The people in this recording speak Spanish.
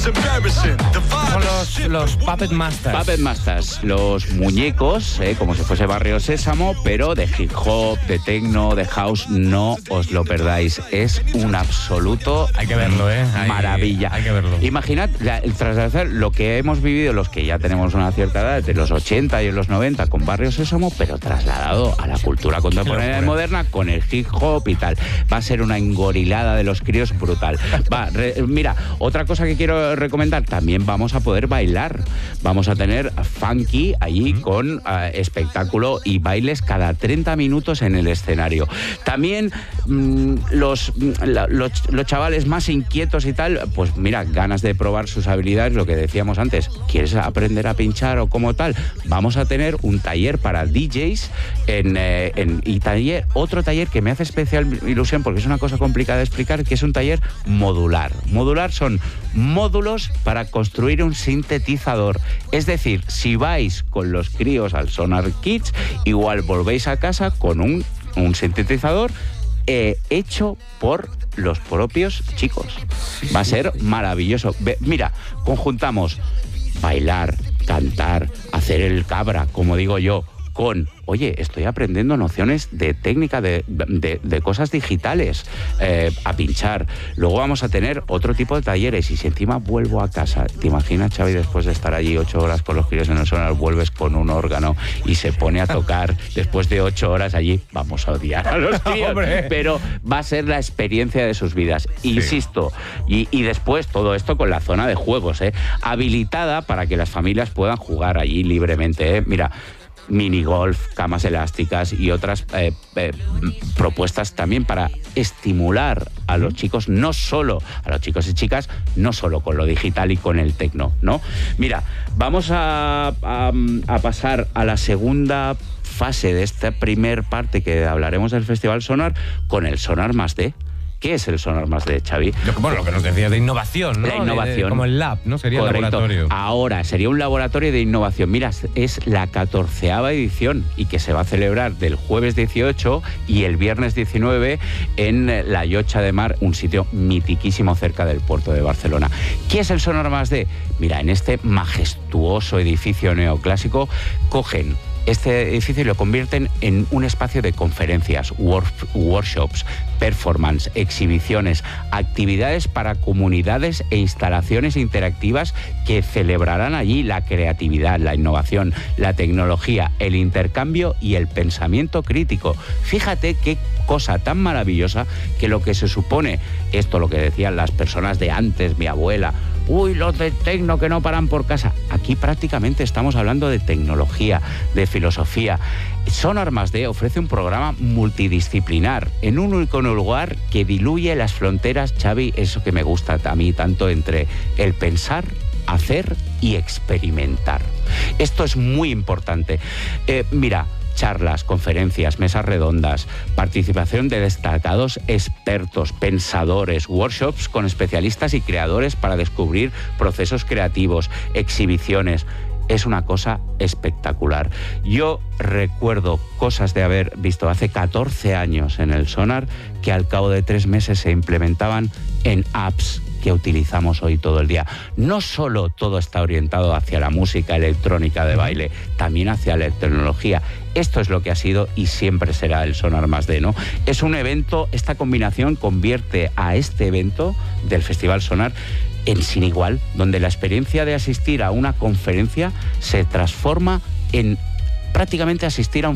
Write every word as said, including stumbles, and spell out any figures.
Son los, los Puppet Masters. Puppet Masters, los muñecos, eh, como si fuese Barrio Sésamo, pero de hip hop, de techno, de house, no os lo perdáis. Es un absoluto hay que verlo, ¿eh? Hay, maravilla. Hay que verlo. Imaginad, la, tras hacer lo que hemos vivido, los que ya tenemos una cierta edad, de los ochenta y en los noventa, con Barrio Sésamo, pero trasladado a la cultura contemporánea y moderna, con el hip hop y tal. Va a ser una engorilada de los críos brutal. Va, re, mira, otra cosa que quiero recomendar, también vamos a poder bailar. Vamos a tener funky allí uh-huh. con uh, espectáculo y bailes cada treinta minutos en el escenario. También mmm, los, la, los, los chavales más inquietos y tal, pues mira, ganas de probar sus habilidades, lo que decíamos antes, ¿quieres aprender a pinchar o como tal? Vamos a tener un taller para D Js en, eh, en, y taller, otro taller que me hace especial ilusión porque es una cosa complicada de explicar, que es un taller modular. Modular son módulos para construir un sintetizador. Es decir, si vais con los críos al Sonar Kids, igual volvéis a casa con un, un sintetizador eh, hecho por los propios chicos. Va a ser maravilloso. Ve, mira, conjuntamos bailar, cantar, hacer el cabra, como digo yo, con, oye, estoy aprendiendo nociones de técnica, de, de, de cosas digitales, eh, a pinchar. Luego vamos a tener otro tipo de talleres y si encima vuelvo a casa, ¿te imaginas, Xavi, después de estar allí ocho horas con los críos en el Sonar, vuelves con un órgano y se pone a tocar después de ocho horas allí? Vamos a odiar a los críos, pero va a ser la experiencia de sus vidas. Sí. Insisto, y, y después todo esto con la zona de juegos, ¿eh? habilitada para que las familias puedan jugar allí libremente, ¿eh? Mira, minigolf, camas elásticas y otras eh, eh, propuestas también para estimular a los chicos, no solo a los chicos y chicas, no solo con lo digital y con el tecno, ¿no? Mira, vamos a, a, a pasar a la segunda fase de esta primer parte que hablaremos del Festival Sonar con el Sonar Más D. ¿Qué es el Sonar Más D, Xavi? Bueno, lo que nos decías de innovación, ¿no? La innovación. De, de, como el lab, ¿no? Sería el laboratorio. Ahora, sería un laboratorio de innovación. Mira, es la catorceava edición y que se va a celebrar del jueves dieciocho y el viernes diecinueve en la Llotja de Mar, un sitio mitiquísimo cerca del puerto de Barcelona. ¿Qué es el Sonar Más D? Mira, en este majestuoso edificio neoclásico cogen este edificio y lo convierten en un espacio de conferencias, work, workshops, performance, exhibiciones, actividades para comunidades e instalaciones interactivas que celebrarán allí la creatividad, la innovación, la tecnología, el intercambio y el pensamiento crítico. Fíjate qué cosa tan maravillosa que lo que se supone, esto lo que decían las personas de antes, mi abuela, uy, los de tecno que no paran por casa. Aquí prácticamente estamos hablando de tecnología, de filosofía. Sonar Más D ofrece un programa multidisciplinar en un único lugar que diluye las fronteras, Xavi, eso que me gusta a mí tanto, entre el pensar, hacer y experimentar. Esto es muy importante. Eh, mira, charlas, conferencias, mesas redondas, participación de destacados expertos, pensadores, workshops con especialistas y creadores para descubrir procesos creativos, exhibiciones. Es una cosa espectacular. Yo recuerdo cosas de haber visto hace catorce años en el Sonar que al cabo de tres meses se implementaban en apps que utilizamos hoy todo el día. No solo todo está orientado hacia la música electrónica de baile, también hacia la tecnología. Esto es lo que ha sido y siempre será el Sonar Más D, ¿no? Es un evento, esta combinación convierte a este evento del Festival Sonar en sin igual, donde la experiencia de asistir a una conferencia se transforma en prácticamente asistir a un